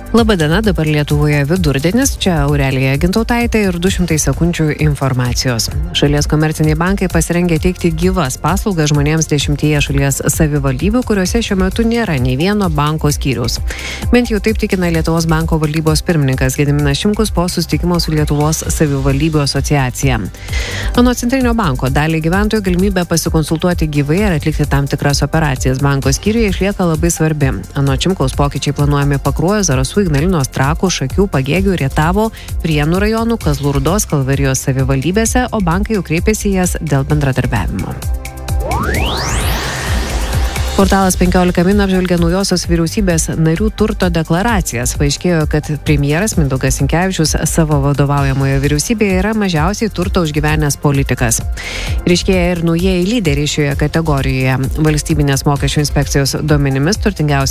Labadiena, dabar Lietuvoje vidurdienis, čia Aurelija Gintautaitė ir 200 sekundžių informacijos. Šalies komerciniai bankai pasirengė teikti gyvas paslaugas žmonėms 10 šalies savivaldybių, kuriuose šiuo metu nėra nei vieno banko skyriaus. Bent jau taip tikina Lietuvos banko valdybos pirmininkas Gediminas Šimkus po susitikimo su Lietuvos savivaldybių asociacija. Anot Centrinio banko daliai gyventojų galimybė pasikonsultuoti gyvai ir atlikti tam tikras operacijas banko skyriuje išlieka labai svarbi. Anot Šimkaus pokyčiai planuojami Pakruojo, Zarasų, Ignalinos, Trakų, Šakių, Pagėgių, Rietavo, Prienų rajonų, Kazlų Rūdos, Kalvarijos savivaldybėse, o bankai jau kreipėsi jas dėl bendradarbiavimo. Portalas 15 min apžvelgia naujosios vyriausybės narių turto deklaracijas. Paaiškėjo, kad premjeras Mindaugas Sinkevičius savo vadovaujamoje vyriausybėje yra mažiausiai turto užgyvenęs politikas. Ryškėja ir naujieji lyderiai šioje kategorijoje. Valstybinės mokesčių inspekcijos duomenimis turtingiausias